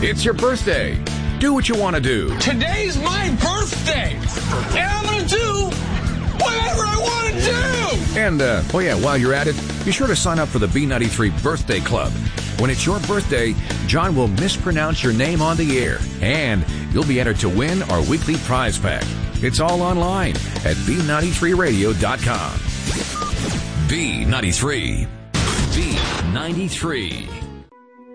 It's your birthday. Do what you want to do. Today's my birthday, and I'm going to do whatever I want to do. And, while you're at it, be sure to sign up for the B93 Birthday Club. When it's your birthday, John will mispronounce your name on the air, and you'll be entered to win our weekly prize pack. It's all online at B93radio.com. B93. B93.